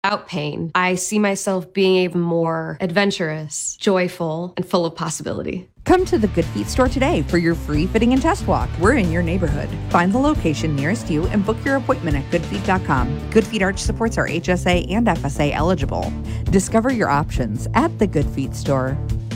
Without pain, I see myself being even more adventurous, joyful, and full of possibility. Come to the Good Feet store today for your free fitting and test walk. We're in your neighborhood. Find the location nearest you and book your appointment at goodfeet.com. Good Feet Arch supports are HSA and FSA eligible. Discover your options at the Good Feet store.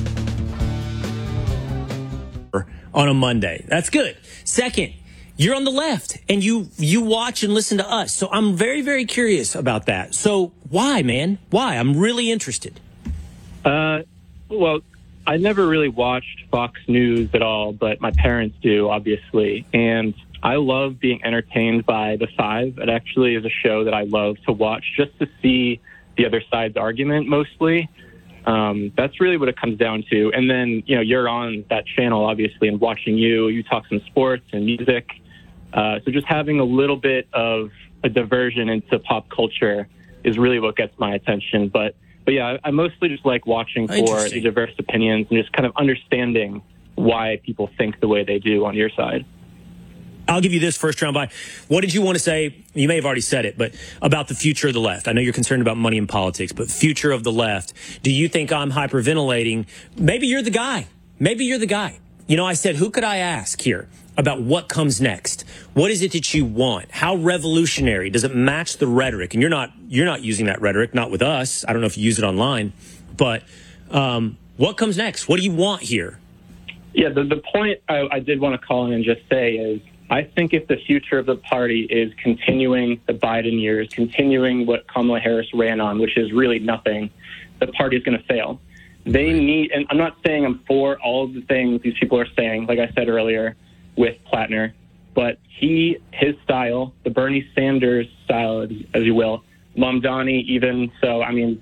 On a Monday. That's good. Second, you're on the left and you watch and listen to us. So I'm very, very curious about that. So why, man? Why? I'm really interested. Well, I never really watched Fox News at all, but my parents do, obviously. And I love being entertained by The Five. It actually is a show that I love to watch just to see the other side's argument mostly. That's really what it comes down to. And then, you're on that channel, obviously, and watching you talk some sports and music. So just having a little bit of a diversion into pop culture is really what gets my attention. But yeah, I mostly just like watching for the diverse opinions and just kind of understanding why people think the way they do on your side. I'll give you this first round by. What did you want to say? You may have already said it, but about the future of the left. I know you're concerned about money in politics, but future of the left. Do you think I'm hyperventilating? Maybe you're the guy. I said, who could I ask here about what comes next? What is it that you want? How revolutionary? Does it match the rhetoric? And you're not using that rhetoric, not with us. I don't know if you use it online, but what comes next? What do you want here? Yeah, the point I did want to call in and just say is, I think if the future of the party is continuing the Biden years, continuing what Kamala Harris ran on, which is really nothing, the party is going to fail. They need, and I'm not saying I'm for all of the things these people are saying, like I said earlier with Plattner, but his style, the Bernie Sanders style, as you will, Mamdani even, so, I mean,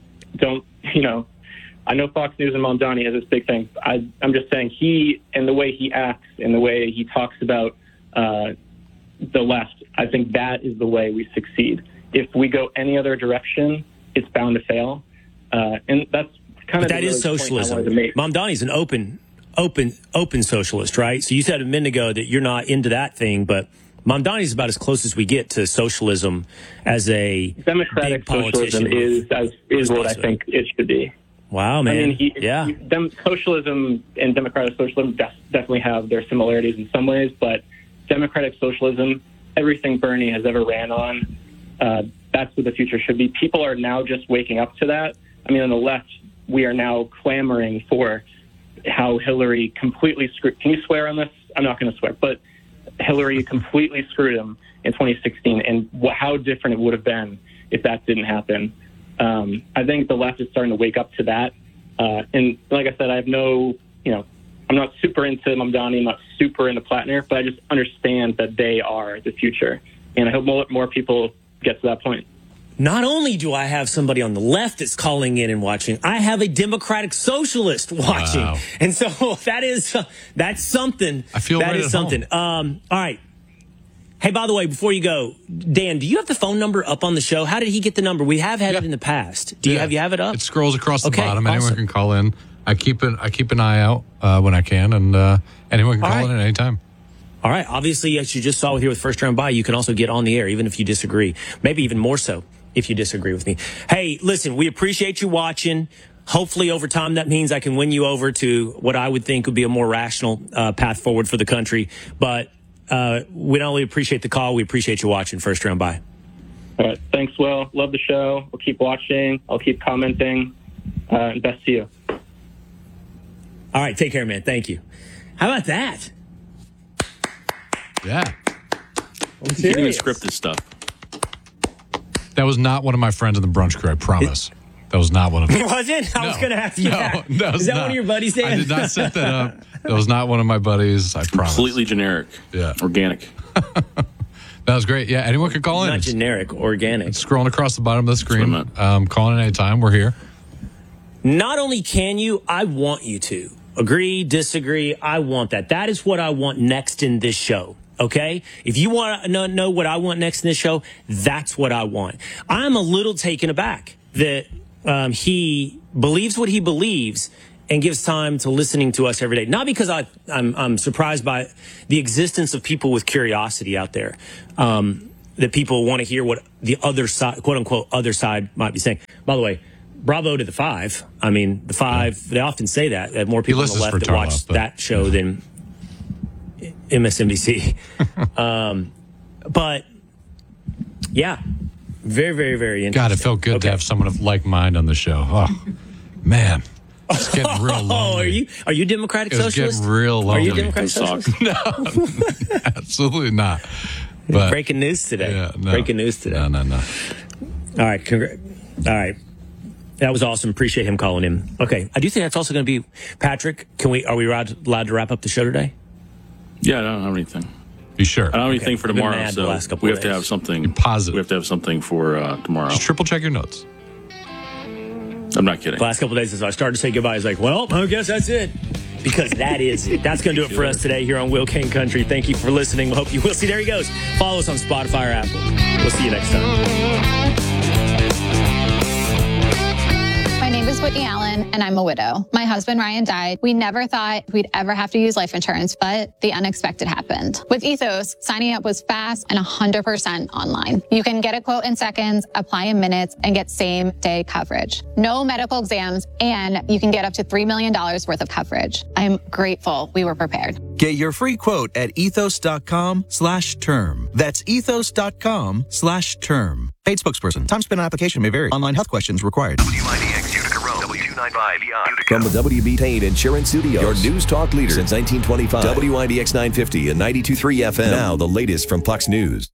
I know Fox News and Mamdani has this big thing. I'm just saying and the way he acts and the way he talks about the left, I think that is the way we succeed. If we go any other direction, it's bound to fail. And that's kind of that is socialism. Mamdani's an open socialist, right? So you said a minute ago that you're not into that thing, but Mamdani's about as close as we get to socialism as a democratic socialism is what I think it should be. Wow, man. I mean, socialism and democratic socialism definitely have their similarities in some ways, but democratic socialism, everything Bernie has ever ran on, that's what the future should be. People are now just waking up to that. I mean, on the left, we are now clamoring for how Hillary completely screwed. Can you swear on this? I'm not going to swear, but Hillary completely screwed him in 2016, and how different it would have been if that didn't happen. I think the left is starting to wake up to that. And like I said, I have I'm not super into Mamdani, I'm not super into Plattner, but I just understand that they are the future. And I hope more people get to that point. Not only do I have somebody on the left that's calling in and watching, I have a democratic socialist watching. Wow. And so that's something. I feel that right is something. All right. Hey, by the way, before you go, Dan, do you have the phone number up on the show? How did he get the number? We have had it in the past. Do you have it up? It scrolls across the bottom. Awesome. Anyone can call in. I keep an eye out when I can, and anyone can call in at any time. All right. Obviously, as you just saw here with First Round By, you can also get on the air, even if you disagree. Maybe even more so if you disagree with me. Hey, listen, we appreciate you watching. Hopefully, over time, that means I can win you over to what I would think would be a more rational path forward for the country. But we not only appreciate the call, we appreciate you watching First Round By. All right. Thanks, Will. Love the show. I'll keep watching. I'll keep commenting. Best to you. All right. Take care, man. Thank you. How about that? Yeah. You can't even script this stuff. That was not one of my friends in the brunch crew, I promise. That was not one of them. It wasn't? I was going to ask you that. Is that one of your buddies, Dan? I did not set that up. That was not one of my buddies, I promise. Completely generic. Yeah. Organic. That was great. Yeah, anyone can call in. Not generic, organic. It's scrolling across the bottom of the screen. Calling in anytime. We're here. Not only can you, I want you to. Agree, disagree, I want that. That is what I want next in this show. Okay? If you want to know what I want next in this show, that's what I want. I'm a little taken aback that he believes what he believes and gives time to listening to us every day. Not because I'm surprised by the existence of people with curiosity out there. that people want to hear what the other side, quote unquote, other side might be saying. By the way, bravo to the Five. I mean, the Five, they often say that more people on the left that watch that show than MSNBC. But yeah, very, very, very interesting. God, it felt good to have someone of like mind on the show. Oh, man. It's getting real lonely. Are you Democratic Socialist? It's getting real lonely. Are you Democratic Socialist? No, absolutely not. But, breaking news today. Yeah, no, breaking news today. No. All right. All right. That was awesome. Appreciate him calling in. Okay. I do think that's also going to be Patrick. Are we allowed to wrap up the show today? Yeah, I don't have anything. You sure? I don't have anything for tomorrow, so we have to have something positive. We have to have something for tomorrow. Just triple check your notes. I'm not kidding. The last couple of days since I started to say goodbye, I was like, well, I guess that's it. Because that is it. That's going to do it for us today here on Will King Country. Thank you for listening. We hope you will see. There he goes. Follow us on Spotify or Apple. We'll see you next time. My name is Whitney Allen, and I'm a widow. My husband, Ryan, died. We never thought we'd ever have to use life insurance, but the unexpected happened. With Ethos, signing up was fast and 100% online. You can get a quote in seconds, apply in minutes, and get same-day coverage. No medical exams, and you can get up to $3 million worth of coverage. I'm grateful we were prepared. Get your free quote at ethos.com/term. That's ethos.com/term. Paid spokesperson. Time spent on application may vary. Online health questions required. WIDX Utica Rome. W295 Utica. From the WB Payne Insurance Studios, your news talk leader since 1925. WIDX 950 and 92.3 FM. Now the latest from Fox News.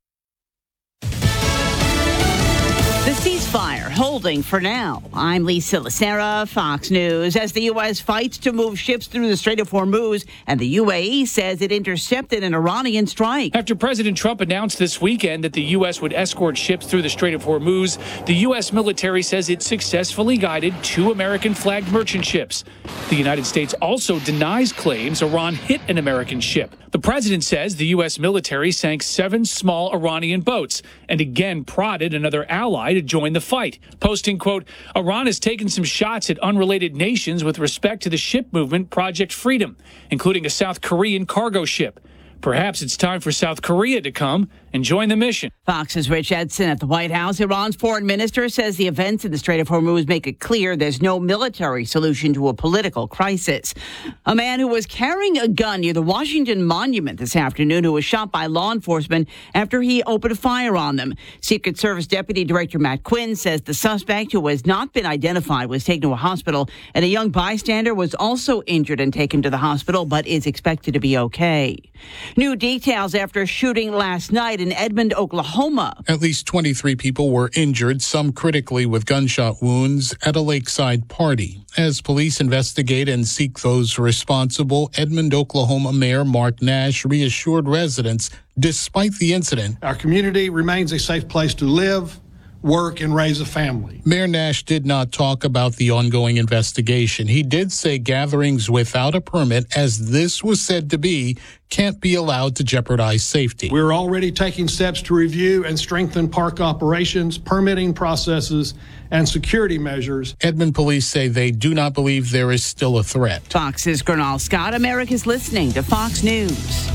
The ceasefire holding for now. I'm Lisa Lacera, Fox News. As the U.S. fights to move ships through the Strait of Hormuz, and the UAE says it intercepted an Iranian strike. After President Trump announced this weekend that the U.S. would escort ships through the Strait of Hormuz, the U.S. military says it successfully guided 2 American-flagged merchant ships. The United States also denies claims Iran hit an American ship. The president says the U.S. military sank 7 small Iranian boats and again prodded another ally to join the fight, posting, quote, Iran has taken some shots at unrelated nations with respect to the ship movement Project Freedom, including a South Korean cargo ship. Perhaps it's time for South Korea to come and join the mission. Fox's Rich Edson at the White House. Iran's foreign minister says the events in the Strait of Hormuz make it clear there's no military solution to a political crisis. A man who was carrying a gun near the Washington Monument this afternoon who was shot by law enforcement after he opened fire on them. Secret Service Deputy Director Matt Quinn says the suspect, who has not been identified, was taken to a hospital, and a young bystander was also injured and taken to the hospital but is expected to be okay. New details after a shooting last night in Edmond, Oklahoma. At least 23 people were injured, some critically with gunshot wounds, at a lakeside party. As police investigate and seek those responsible, Edmond, Oklahoma Mayor Mark Nash reassured residents, despite the incident, our community remains a safe place to live, work, and raise a family. Mayor Nash did not talk about the ongoing investigation. He did say gatherings without a permit, as this was said to be, can't be allowed to jeopardize safety. We're already taking steps to review and strengthen park operations, permitting processes, and security measures. Edmond police say they do not believe there is still a threat. Fox's Gernal Scott. America's listening to Fox News.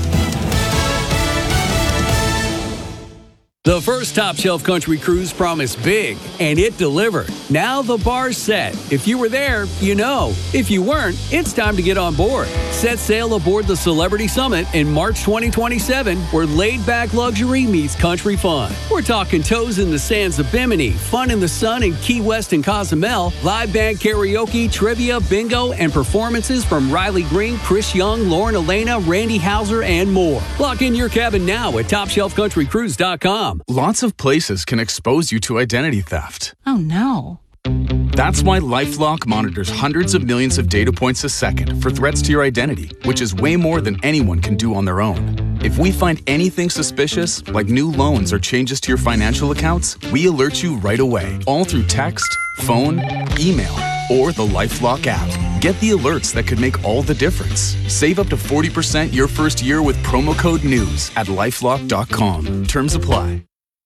The first Top Shelf Country cruise promised big, and it delivered. Now the bar's set. If you were there, you know. If you weren't, it's time to get on board. Set sail aboard the Celebrity Summit in March 2027, where laid-back luxury meets country fun. We're talking toes in the sands of Bimini, fun in the sun in Key West and Cozumel, live band karaoke, trivia, bingo, and performances from Riley Green, Chris Young, Lauren Elena, Randy Houser, and more. Lock in your cabin now at TopShelfCountryCruise.com. Lots of places can expose you to identity theft. Oh, no. That's why LifeLock monitors hundreds of millions of data points a second for threats to your identity, which is way more than anyone can do on their own. If we find anything suspicious, like new loans or changes to your financial accounts, we alert you right away, all through text, phone, email, or the LifeLock app. Get the alerts that could make all the difference. Save up to 40% your first year with promo code NEWS at LifeLock.com. Terms apply.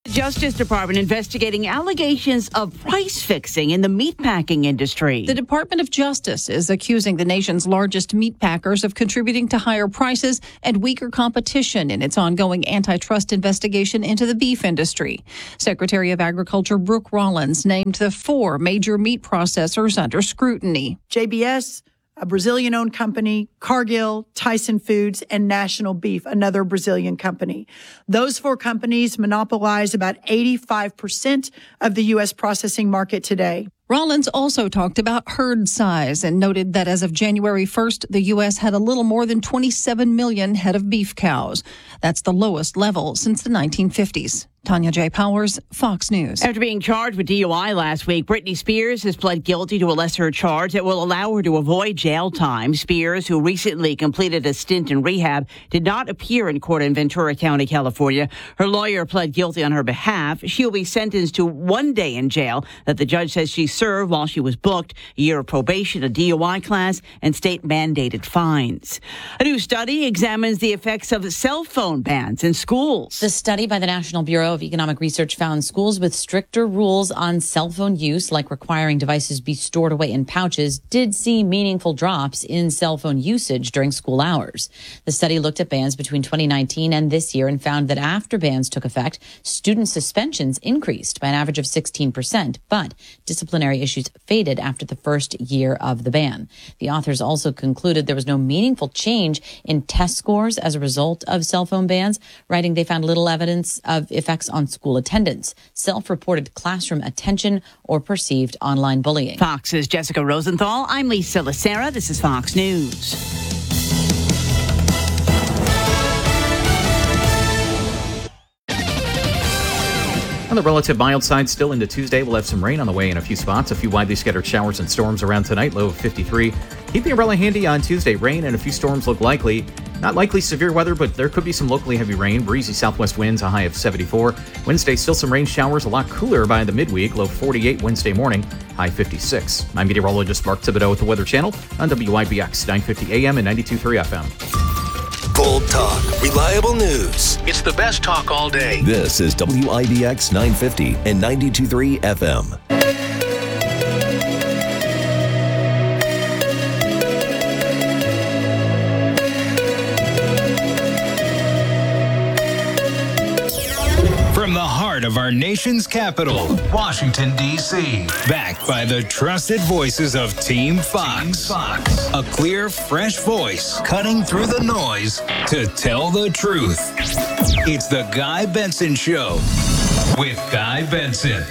The Justice Department investigating allegations of price fixing in the meatpacking industry. The Department of Justice is accusing the nation's largest meat packers of contributing to higher prices and weaker competition in its ongoing antitrust investigation into the beef industry. Secretary of Agriculture Brooke Rollins named the 4 major meat processors under scrutiny. JBS, a Brazilian-owned company, Cargill, Tyson Foods, and National Beef, another Brazilian company. Those 4 companies monopolize about 85% of the U.S. processing market today. Rollins also talked about herd size and noted that as of January 1st, the U.S. had a little more than 27 million head of beef cows. That's the lowest level since the 1950s. Tanya J. Powers, Fox News. After being charged with DUI last week, Britney Spears has pled guilty to a lesser charge that will allow her to avoid jail time. Spears, who recently completed a stint in rehab, did not appear in court in Ventura County, California. Her lawyer pled guilty on her behalf. She will be sentenced to 1 day in jail that the judge says she served while she was booked, a year of probation, a DUI class, and state-mandated fines. A new study examines the effects of cell phone bans in schools. The study by the National Bureau of Economic Research found schools with stricter rules on cell phone use, like requiring devices be stored away in pouches, did see meaningful drops in cell phone usage during school hours. The study looked at bans between 2019 and this year and found that after bans took effect, student suspensions increased by an average of 16%, but disciplinary issues faded after the first year of the ban. The authors also concluded there was no meaningful change in test scores as a result of cell phone bans, writing they found little evidence of effects on school attendance, self-reported classroom attention, or perceived online bullying. Fox's Jessica Rosenthal. I'm Lisa Lacera. This is Fox News. On the relative mild side, still into Tuesday, we'll have some rain on the way in a few spots. A few widely scattered showers and storms around tonight, low of 53. Keep the umbrella handy on Tuesday. Rain and a few storms look likely. Not likely severe weather, but there could be some locally heavy rain. Breezy southwest winds, a high of 74. Wednesday, still some rain showers, a lot cooler by the midweek, low 48 Wednesday morning, high 56. I'm meteorologist Mark Thibodeau with the Weather Channel on WIBX 950 AM and 92.3 FM. Bold talk, reliable news. It's the best talk all day. This is WIBX 950 and 92.3 FM. From the heart of our nation's capital, Washington, D.C. Backed by the trusted voices of Team Fox. A clear, fresh voice cutting through the noise to tell the truth. It's the Guy Benson Show with Guy Benson.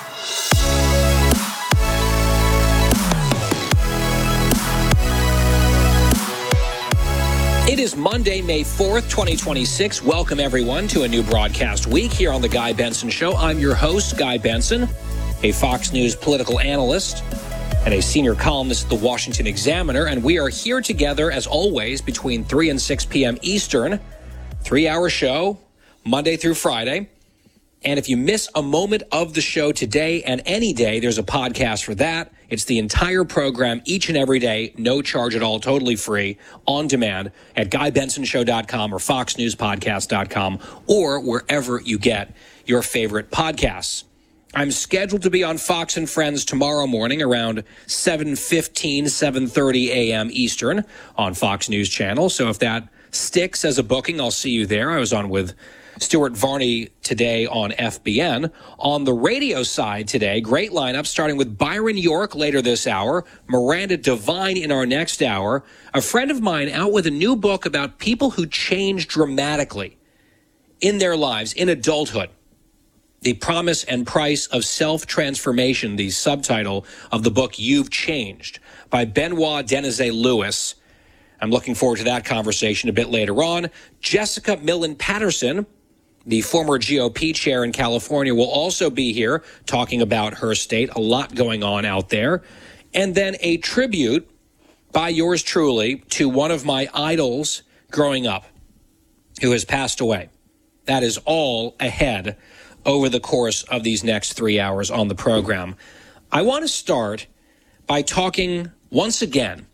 It is Monday, May 4th, 2026. Welcome, everyone, to a new broadcast week here on The Guy Benson Show. I'm your host, Guy Benson, a Fox News political analyst and a senior columnist at the Washington Examiner, and we are here together, as always, between 3 and 6 p.m. Eastern, 3-hour show, Monday through Friday. And if you miss a moment of the show today and any day, there's a podcast for that. It's the entire program each and every day, no charge at all, totally free, on demand at GuyBensonShow.com or FoxNewsPodcast.com or wherever you get your favorite podcasts. I'm scheduled to be on Fox and Friends tomorrow morning around 7:15, 7:30 a.m. Eastern on Fox News Channel. So if that sticks as a booking, I'll see you there. I was on with Stuart Varney today on FBN. On the radio side today, great lineup, starting with Byron York later this hour, Miranda Devine in our next hour, a friend of mine out with a new book about people who change dramatically in their lives, in adulthood. The Promise and Price of Self-Transformation, the subtitle of the book You've Changed, by Benoit Denizet-Lewis. I'm looking forward to that conversation a bit later on. Jessica Millen Patterson, the former GOP chair in California, will also be here talking about her state. A lot going on out there. And then a tribute by yours truly to one of my idols growing up who has passed away. That is all ahead over the course of these next 3 hours on the program. I want to start by talking once again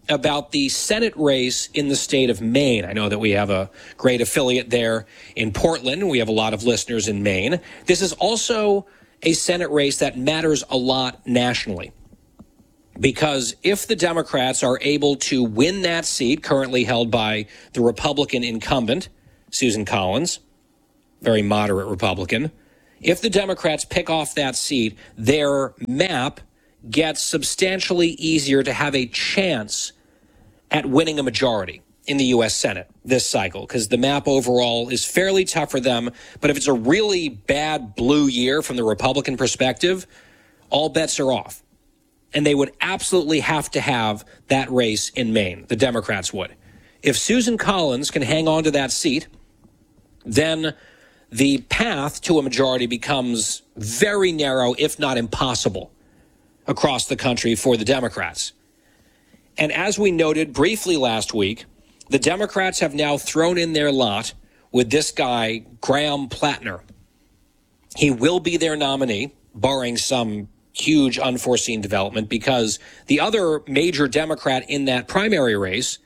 about the Senate race in the state of Maine. I know that we have a great affiliate there in Portland. We have a lot of listeners in Maine. This is also a Senate race that matters a lot nationally. Because if the Democrats are able to win that seat, currently held by the Republican incumbent, Susan Collins, very moderate Republican, if the Democrats pick off that seat, their map gets substantially easier to have a chance at winning a majority in the U.S. Senate this cycle, because the map overall is fairly tough for them. But if it's a really bad blue year from the Republican perspective, all bets are off. And they would absolutely have to have that race in Maine. The Democrats would. If Susan Collins can hang on to that seat, then the path to a majority becomes very narrow, if not impossible, across the country for the Democrats. And as we noted briefly last week, the Democrats have now thrown in their lot with this guy, Graham Plattner. He will be their nominee, barring some huge unforeseen development, because the other major Democrat in that primary race,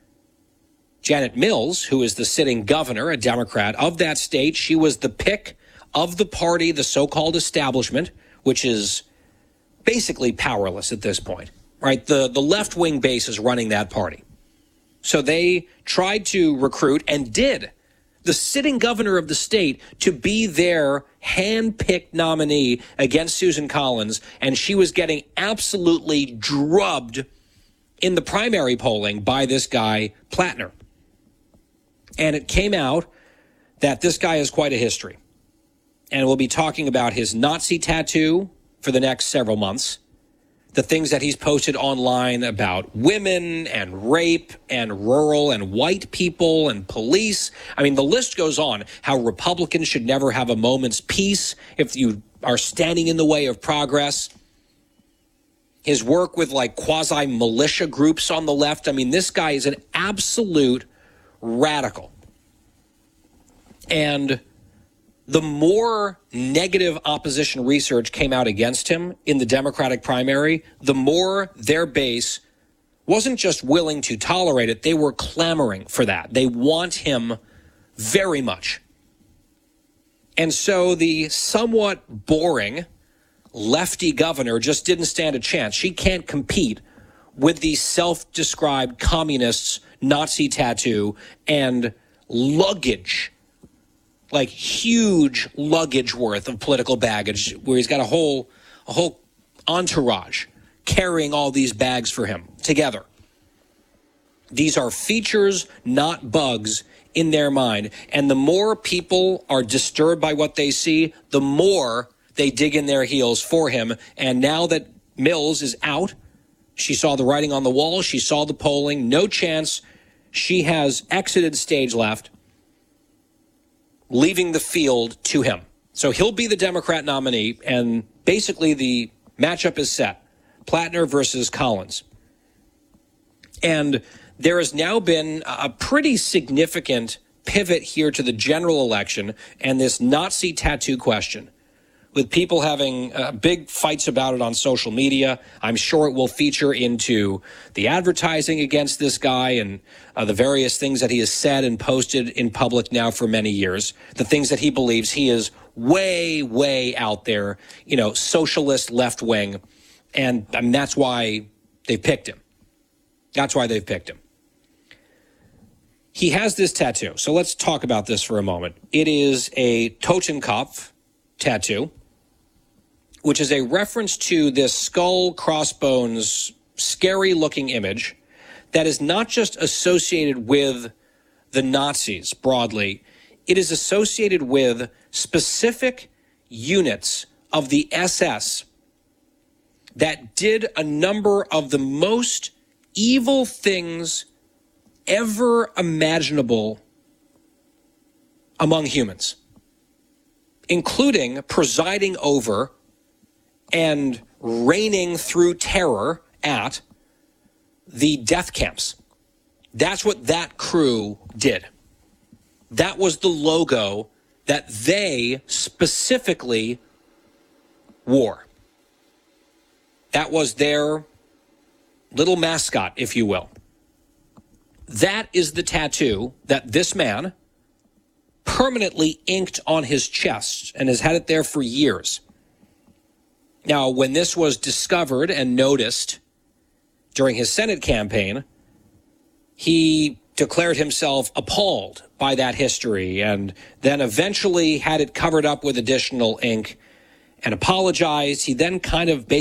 Janet Mills, who is the sitting governor, a Democrat of that state, she was the pick of the party, the so-called establishment, which is basically powerless at this point, right? The left-wing base is running that party. So they tried to recruit and did the sitting governor of the state to be their hand-picked nominee against Susan Collins, and she was getting absolutely drubbed in the primary polling by this guy, Plattner. And it came out that this guy has quite a history. And we'll be talking about his Nazi tattoo for the next several months, the things that he's posted online about women and rape and rural and white people and police. I mean, the list goes on, how Republicans should never have a moment's peace if you are standing in the way of progress. His work with like quasi-militia groups on the left. I mean, this guy is an absolute radical. And the more negative opposition research came out against him in the Democratic primary, the more their base wasn't just willing to tolerate it, they were clamoring for that. They want him very much. And so the somewhat boring lefty governor just didn't stand a chance. She can't compete with the self-described communists' Nazi tattoo and luggage, like huge luggage worth of political baggage, where he's got a whole entourage carrying all these bags for him together. These are features, not bugs, in their mind. And the more people are disturbed by what they see, the more they dig in their heels for him. And now that Mills is out, she saw the writing on the wall, she saw the polling, no chance. She has exited stage left, leaving the field to him. So he'll be the Democrat nominee, and basically the matchup is set. Plattner versus Collins. And there has now been a pretty significant pivot here to the general election and this Nazi tattoo question, with people having big fights about it on social media. I'm sure it will feature into the advertising against this guy and the various things that he has said and posted in public now for many years, the things that he believes he is way, way out there, socialist left wing. And that's why they picked him. That's why they've picked him. He has this tattoo. So let's talk about this for a moment. It is a Totenkopf tattoo, which is a reference to this skull crossbones, scary-looking image that is not just associated with the Nazis broadly. It is associated with specific units of the SS that did a number of the most evil things ever imaginable among humans, including presiding over and reigning through terror at the death camps. That's what that crew did. That was the logo that they specifically wore. That was their little mascot, if you will. that is the tattoo that this man permanently inked on his chest and has had it there for years. Now, when this was discovered and noticed during his Senate campaign, he declared himself appalled by that history and then eventually had it covered up with additional ink and apologized. He then kind of basically